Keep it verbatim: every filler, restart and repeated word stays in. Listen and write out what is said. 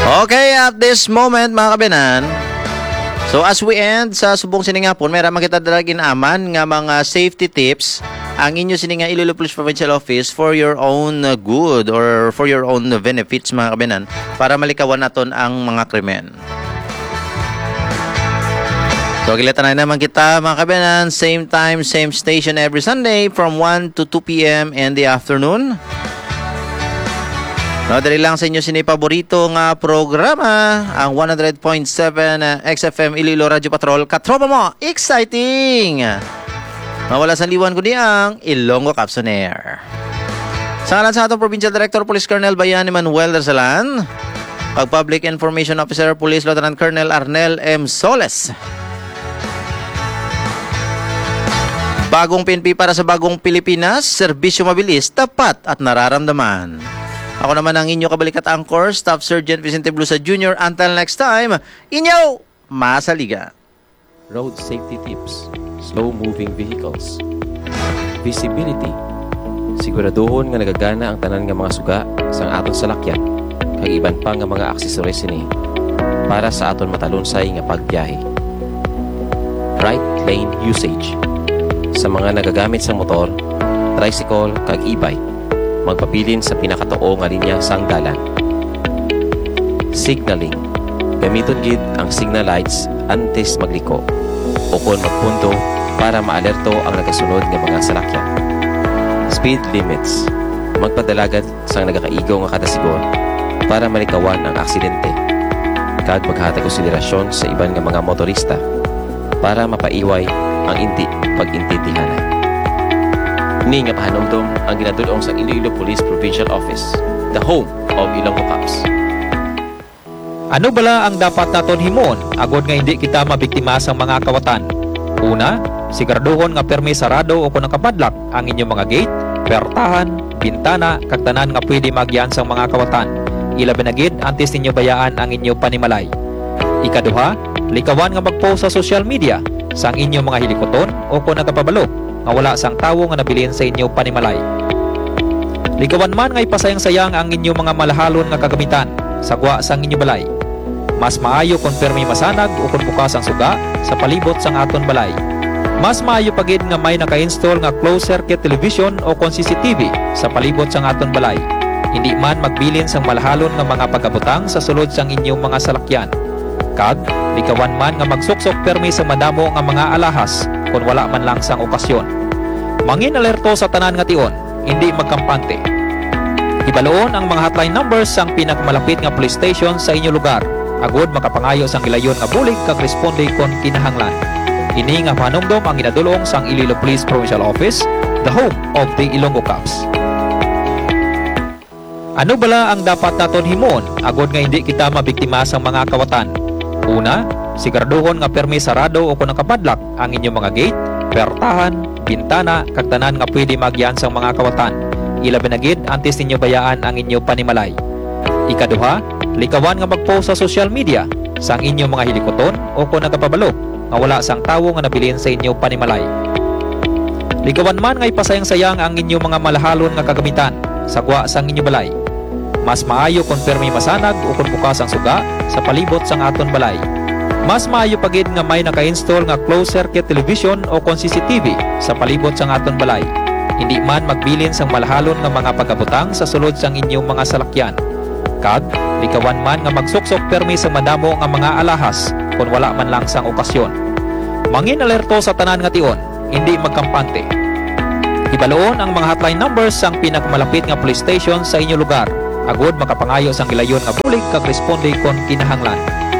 Okay, at this moment mga kabinan, so as we end sa subong siningapon, may ramang kita dalagin aman nga mga safety tips ang inyo sininga Iloilo Police Provincial Office for your own good or for your own benefits mga kabinan para malikawan naton ang mga krimen. So kilatan na naman kita mga kabinan, same time, same station every Sunday from one to two p m in the afternoon. No, dali lang sa inyo sini paborito nga programa, ang one hundred point seven uh, X F M Iloilo Radio Patrol. Katropa mo, exciting! Mawala sa liwan ko niyang Ilonggo Caps on Air. Sa ngalan sa atong Provincial Director Police Colonel Bayan Manuel Darsalan, pag Public Information Officer Police Lieutenant Colonel Arnel M. Soles, bagong P N P para sa bagong Pilipinas, serbisyo mabilis, tapat at nararamdaman. Ako naman ang inyo kabalikat anchor, Staff Sergeant Vicente Blusa Junior Until next time, inyo masaliga. Road safety tips, slow-moving vehicles, visibility, siguraduhon nga nagagana ang tanan nga mga suga sang aton salakyan, kag iban pa nga mga aksesories ini para sa aton matalunsay nga pagbiyahe. Right lane usage, sa mga nagagamit sa motor, tricycle kag e-bike, magpabilin sa pinakatuo nga linya sang dalan. Signaling, gamiton gid ang signal lights antes magliko o kon magpunto para maalerto ang nagasunod nga mga salakyan. Speed limits, magpadalagan sang nagakaigo nga kadasigon para malikawan ang aksidente, kag maghatag konsiderasyon sa iban nga mga motorista para mapaiway ang hindi pag-intindihanan. Ni nga pahanumdum ang ginadulong sa Iloilo Police Provincial Office, the home of Ilonggo Cops. Ano bala ang dapat naton himon agod nga hindi kita mabiktima sa mga kawatan? Una, siguraduhon nga permi sarado o kung nakapadlak ang inyong mga gate, pertahan, bintana, kag tanan nga pwede magyan sa mga kawatan. Ilabi na gid antes ninyo bayaan ang inyong panimalay. Ikaduha, likawan nga mag-post sa social media sang inyong mga hilikoton o kung nakapabalo nga wala sang tawo nga nabilin sa inyo panimalay. Ligawan man nga ipasayang-sayang ang inyong mga malahalon nga kagamitan sagwa sang inyo balay. Mas maayo kung permi masanag o kung bukas ang suga sa palibot sang aton balay. Mas maayo pagid nga may naka-install nga closed circuit television o kung C C T V sa palibot sang aton balay. Hindi man magbilin sang malahalon nga mga pagabutang sa sulod sang inyong mga salakyan. Kag, ligawan man nga magsuksok permi sa madamo nga mga alahas kung wala man lang sang okasyon. Mangin alerto sa tanan nga tion, hindi magkampante. Ibaloon ang mga hotline numbers sang pinakamalapit nga police station sa inyo lugar. Agod makapangayo sang ilayon nga bulig kag responde kon kinahanglan. Ini nga panumdom ang ginadulong sang Iloilo Police Provincial Office, the home of the Ilonggo Cops. Ano bala ang dapat naton himon agod nga hindi kita mabiktima sang mga kawatan? Una, siguraduhon nga permi sarado o kung nakapadlak ang inyong mga gate, pertahan, bintana, kag tanan nga pwede magyan sang mga kawatan. Ilabi na gid antes ninyo bayaan ang inyong panimalay. Ikaduha, likawan nga mag-post sa social media sang inyong mga hilikoton o kung nakapabalo nga wala sang tawo nga nabilin sa inyong panimalay. Ligawan man nga ipasayang-sayang ang inyong mga malahalon nga kagamitan sagwa sang inyong balay. Mas maayo kung permi masanag o kung bukas ang suga sa palibot sang aton balay. Mas maayo pagid nga may naka-install nga closed circuit television o kung C C T V sa palibot sang aton balay. Hindi man magbilin sang malahalon nga mga pagabutang sa sulod sang inyong mga salakyan. Kag, likawan man nga magsuksok permi sang madamo nga mga alahas kung wala man lang sang okasyon. Mangin alerto sa tanan nga tion, hindi magkampante. Ibaloon ang mga hotline numbers sang pinakamalapit nga police station sa inyo lugar. Agod makapangayo sang ilayon nga bulig kag responde kon kinahanglan.